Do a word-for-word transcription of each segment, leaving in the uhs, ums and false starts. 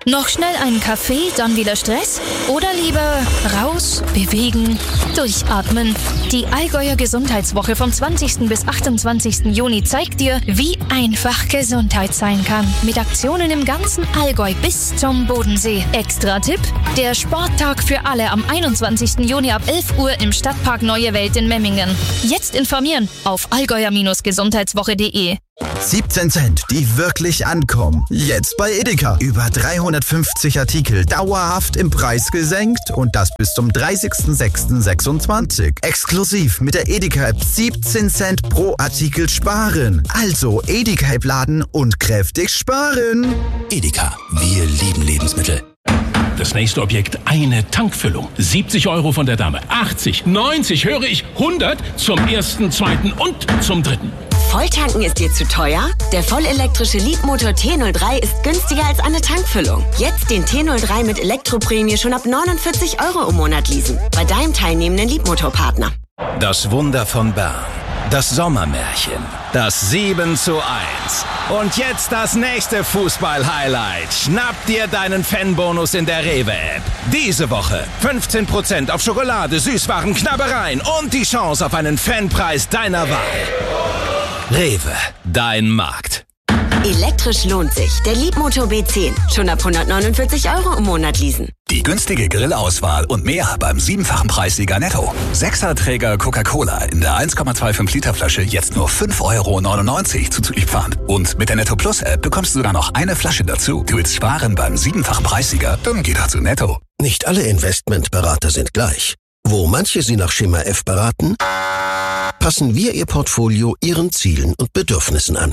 Noch schnell einen Kaffee, dann wieder Stress? Oder lieber raus, bewegen, durchatmen? Die Allgäuer Gesundheitswoche vom zwanzigsten bis achtundzwanzigsten Juni zeigt dir, wie einfach Gesundheit sein kann. Mit Aktionen im ganzen Allgäu bis zum Bodensee. Extra Tipp: der Sporttag für alle am einundzwanzigsten Juni ab elf Uhr im Stadtpark Neue Welt in Memmingen. Jetzt informieren auf allgäuer Gesundheitswoche punkt de. siebzehn Cent, die wirklich ankommen. Jetzt bei Edeka. Über dreihundertfünfzig Artikel dauerhaft im Preis gesenkt und das bis zum dreißigsten sechsten sechsundzwanzig. Exklusiv mit der Edeka-App siebzehn Cent pro Artikel sparen. Also Edeka-App laden und kräftig sparen. Edeka, wir lieben Lebensmittel. Das nächste Objekt, eine Tankfüllung. siebzig Euro von der Dame. achtzig, neunzig, höre ich, hundert zum ersten, zweiten und zum dritten. Volltanken ist dir zu teuer? Der vollelektrische Leadmotor T null drei ist günstiger als eine Tankfüllung. Jetzt den T null drei mit Elektroprämie schon ab neunundvierzig Euro im Monat leasen. Bei deinem teilnehmenden Leadmotorpartner. Das Wunder von Bern. Das Sommermärchen. Das sieben zu eins. Und jetzt das nächste Fußball-Highlight. Schnapp dir deinen Fanbonus in der Rewe-App. Diese Woche fünfzehn Prozent auf Schokolade, Süßwaren, Knabbereien und die Chance auf einen Fanpreis deiner Wahl. Rewe, dein Markt. Elektrisch lohnt sich. Der Leadmotor B zehn. Schon ab hundertneunundvierzig Euro im Monat leasen. Die günstige Grillauswahl und mehr beim siebenfachen Preissieger Netto. Sechserträger Coca-Cola in der eins Komma fünfundzwanzig Liter Flasche jetzt nur fünf Euro neunundneunzig zuzüglich Pfand. Und mit der Netto Plus App bekommst du sogar noch eine Flasche dazu. Du willst sparen beim siebenfachen Preissieger? Dann geh doch zu Netto. Nicht alle Investmentberater sind gleich. Wo manche Sie nach Schema F beraten, passen wir Ihr Portfolio Ihren Zielen und Bedürfnissen an.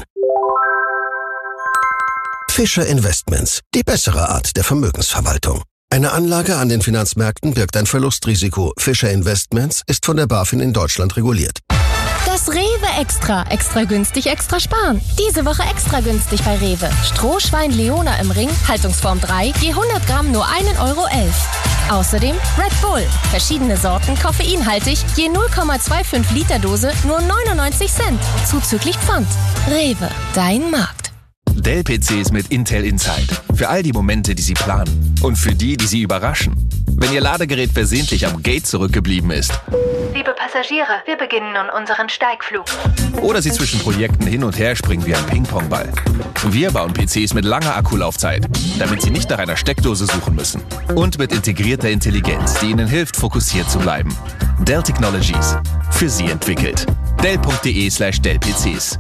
Fischer Investments, die bessere Art der Vermögensverwaltung. Eine Anlage an den Finanzmärkten birgt ein Verlustrisiko. Fischer Investments ist von der BaFin in Deutschland reguliert. Das Rewe Extra. Extra günstig, extra sparen. Diese Woche extra günstig bei Rewe. Strohschwein Leona im Ring, Haltungsform drei, je hundert Gramm nur ein Euro elf. Außerdem Red Bull. Verschiedene Sorten, koffeinhaltig, je null Komma fünfundzwanzig Liter Dose, nur neunundneunzig Cent. Zuzüglich Pfand. Rewe, dein Markt. Dell-P Cs mit Intel Inside. Für all die Momente, die Sie planen. Und für die, die Sie überraschen. Wenn Ihr Ladegerät versehentlich am Gate zurückgeblieben ist. Liebe Passagiere, wir beginnen nun unseren Steigflug. Oder Sie zwischen Projekten hin und her springen wie ein Ping-Pong-Ball. Wir bauen P Cs mit langer Akkulaufzeit, damit Sie nicht nach einer Steckdose suchen müssen. Und mit integrierter Intelligenz, die Ihnen hilft, fokussiert zu bleiben. Dell Technologies. Für Sie entwickelt. Dell Punkt de slash Dell P Cs.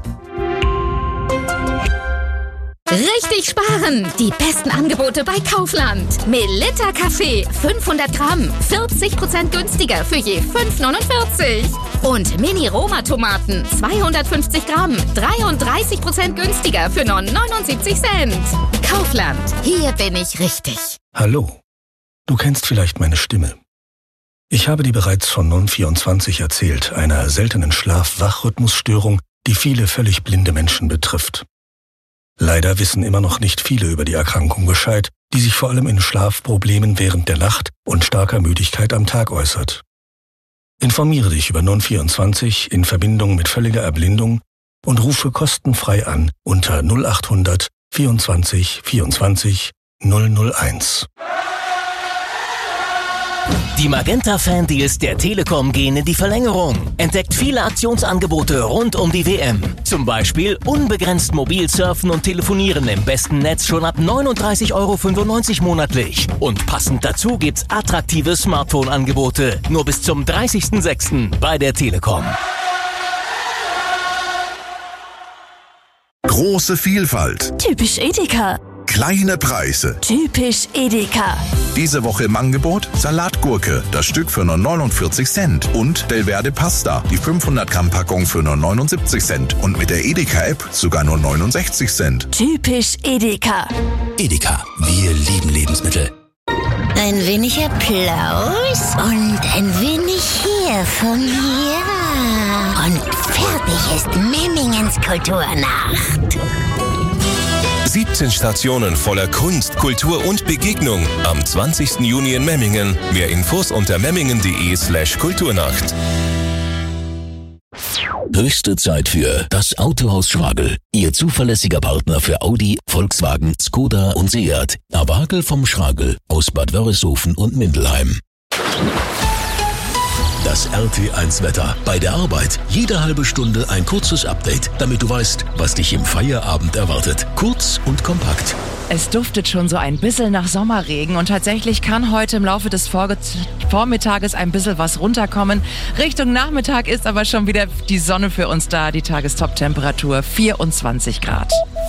Richtig sparen! Die besten Angebote bei Kaufland. Melitta Kaffee, fünfhundert Gramm, vierzig Prozent günstiger für je fünf neunundvierzig. Und Mini-Roma-Tomaten, zweihundertfünfzig Gramm, dreiunddreißig Prozent günstiger für nur neunundsiebzig Cent. Kaufland, hier bin ich richtig. Hallo, du kennst vielleicht meine Stimme. Ich habe dir bereits von Non vierundzwanzig erzählt, einer seltenen Schlaf-Wach-Rhythmusstörung, die viele völlig blinde Menschen betrifft. Leider wissen immer noch nicht viele über die Erkrankung Bescheid, die sich vor allem in Schlafproblemen während der Nacht und starker Müdigkeit am Tag äußert. Informiere dich über Non vierundzwanzig in Verbindung mit völliger Erblindung und rufe kostenfrei an unter null achthundert vierundzwanzig vierundzwanzig null null eins. Die Magenta-Fan-Deals der Telekom gehen in die Verlängerung. Entdeckt viele Aktionsangebote rund um die W M. Zum Beispiel unbegrenzt mobil surfen und telefonieren im besten Netz schon ab neununddreißig Euro fünfundneunzig monatlich. Und passend dazu gibt's attraktive Smartphone-Angebote. Nur bis zum dreißigsten sechsten bei der Telekom. Große Vielfalt. Typisch Edeka. Kleine Preise. Typisch Edeka. Diese Woche im Angebot Salatgurke, das Stück für nur neunundvierzig Cent. Und Belverde Pasta, die fünfhundert Gramm Packung für nur neunundsiebzig Cent. Und mit der Edeka-App sogar nur neunundsechzig Cent. Typisch Edeka. Edeka, wir lieben Lebensmittel. Ein wenig Applaus und ein wenig hier von mir. Und fertig ist Memmingens Kulturnacht. siebzehn Stationen voller Kunst, Kultur und Begegnung am zwanzigsten Juni in Memmingen. Mehr Infos unter memmingen punkt de slash Kulturnacht. Höchste Zeit für das Autohaus Schragel. Ihr zuverlässiger Partner für Audi, Volkswagen, Skoda und Seat. Awagel vom Schragel aus Bad Wörishofen und Mindelheim. Das R T eins Wetter. Bei der Arbeit jede halbe Stunde ein kurzes Update, damit du weißt, was dich im Feierabend erwartet. Kurz und kompakt. Es duftet schon so ein bisschen nach Sommerregen und tatsächlich kann heute im Laufe des Vor- Vormittages ein bisschen was runterkommen. Richtung Nachmittag ist aber schon wieder die Sonne für uns da. Die Tagestop-Temperatur vierundzwanzig Grad.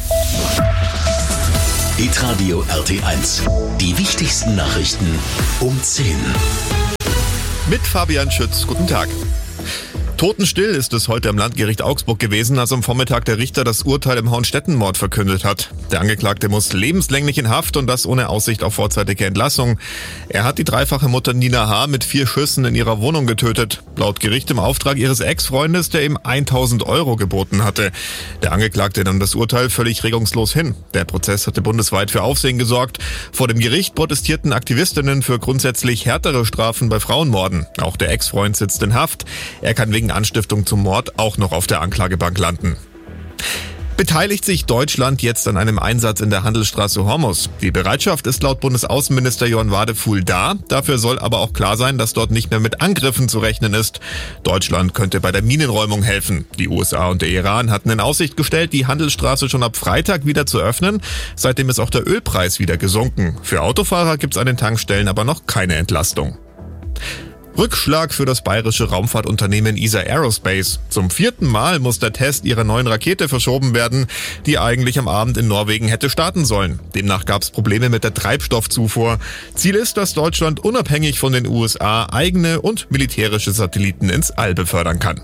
Hitradio R T eins. Die wichtigsten Nachrichten um zehn. Mit Fabian Schütz. Guten Tag. Totenstill ist es heute am Landgericht Augsburg gewesen, als am Vormittag der Richter das Urteil im Hauenstetten-Mord verkündet hat. Der Angeklagte muss lebenslänglich in Haft und das ohne Aussicht auf vorzeitige Entlassung. Er hat die dreifache Mutter Nina H. mit vier Schüssen in ihrer Wohnung getötet. Laut Gericht im Auftrag ihres Ex-Freundes, der ihm tausend Euro geboten hatte. Der Angeklagte nahm das Urteil völlig regungslos hin. Der Prozess hatte bundesweit für Aufsehen gesorgt. Vor dem Gericht protestierten Aktivistinnen für grundsätzlich härtere Strafen bei Frauenmorden. Auch der Ex-Freund sitzt in Haft. Er kann wegen Anstiftung zum Mord auch noch auf der Anklagebank landen. Beteiligt sich Deutschland jetzt an einem Einsatz in der Handelsstraße Hormuz? Die Bereitschaft ist laut Bundesaußenminister Johann Wadefuhl da. Dafür soll aber auch klar sein, dass dort nicht mehr mit Angriffen zu rechnen ist. Deutschland könnte bei der Minenräumung helfen. Die U S A und der Iran hatten in Aussicht gestellt, die Handelsstraße schon ab Freitag wieder zu öffnen. Seitdem ist auch der Ölpreis wieder gesunken. Für Autofahrer gibt es an den Tankstellen aber noch keine Entlastung. Rückschlag für das bayerische Raumfahrtunternehmen E S A Aerospace. Zum vierten Mal muss der Test ihrer neuen Rakete verschoben werden, die eigentlich am Abend in Norwegen hätte starten sollen. Demnach gab es Probleme mit der Treibstoffzufuhr. Ziel ist, dass Deutschland unabhängig von den U S A eigene und militärische Satelliten ins All befördern kann.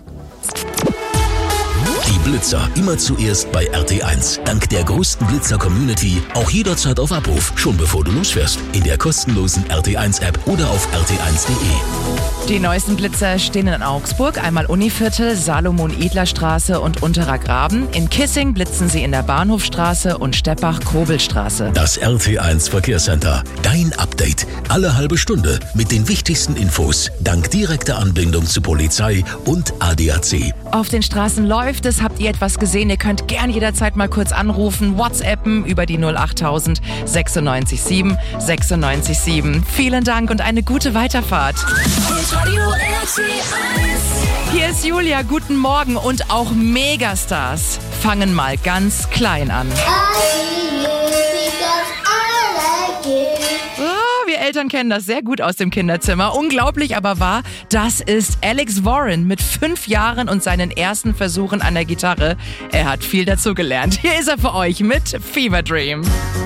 Die Blitzer immer zuerst bei R T eins. Dank der größten Blitzer-Community auch jederzeit auf Abruf, schon bevor du losfährst. In der kostenlosen R T eins App oder auf r t eins punkt de. Die neuesten Blitzer stehen in Augsburg, einmal Univiertel, Salomon-Edler-Straße und Unterer Graben. In Kissing blitzen sie in der Bahnhofstraße und Steppach-Kobelstraße. Das R T eins Verkehrscenter. Dein Update. Alle halbe Stunde mit den wichtigsten Infos. Dank direkter Anbindung zu Polizei und A D A C. Auf den Straßen läuft es. Habt ihr etwas gesehen? Ihr könnt gern jederzeit mal kurz anrufen, WhatsAppen über die null acht null null sechsundneunzig sieben sechsundneunzig sieben. Vielen Dank und eine gute Weiterfahrt. Hier ist Julia, guten Morgen und auch Megastars fangen mal ganz klein an. Oh, wir Eltern kennen das sehr gut aus dem Kinderzimmer. Unglaublich aber wahr, das ist Alex Warren mit fünf Jahren und seinen ersten Versuchen an der Gitarre. Er hat viel dazu gelernt. Hier ist er für euch mit Fever Dream.